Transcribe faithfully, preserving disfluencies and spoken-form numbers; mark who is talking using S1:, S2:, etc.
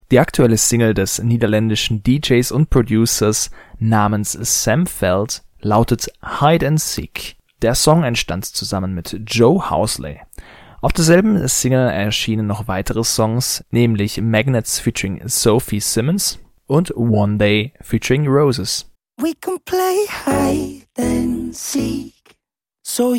S1: Die aktuelle Single des niederländischen D Js und Producers namens Sam Veld lautet Hide and Seek. Der Song entstand zusammen mit Joe Housley. Auf derselben Single erschienen noch weitere Songs, nämlich Magnets featuring Sophie Simmons und One Day featuring Roses.
S2: We can play hide and seek. So